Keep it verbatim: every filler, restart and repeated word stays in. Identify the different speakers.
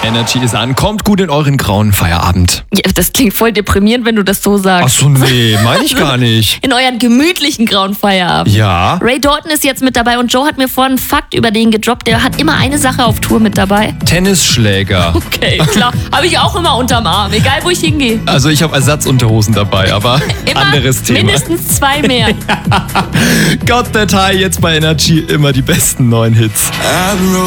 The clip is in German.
Speaker 1: Energy ist an. Kommt gut in euren grauen Feierabend.
Speaker 2: Ja, das klingt voll deprimierend, wenn du das so sagst.
Speaker 1: Ach so, nee, meine ich gar nicht.
Speaker 2: In euren gemütlichen grauen Feierabend.
Speaker 1: Ja.
Speaker 2: Ray Dalton ist jetzt mit dabei und Joe hat mir vorhin einen Fakt über den gedroppt. Der hat immer eine Sache auf Tour mit dabei.
Speaker 1: Tennisschläger.
Speaker 2: Okay, klar. Habe ich auch immer unterm Arm, egal wo ich hingehe.
Speaker 1: Also ich habe Ersatzunterhosen dabei, aber
Speaker 2: Immer
Speaker 1: anderes Thema.
Speaker 2: mindestens zwei mehr.
Speaker 1: Got That High jetzt bei Energy, immer die besten neuen Hits.